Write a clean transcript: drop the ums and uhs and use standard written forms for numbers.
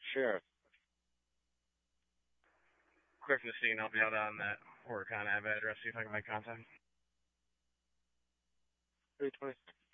Sheriff. Quick from the scene, I'll be out on that Horicon Ave address, see if I can make contact. 326.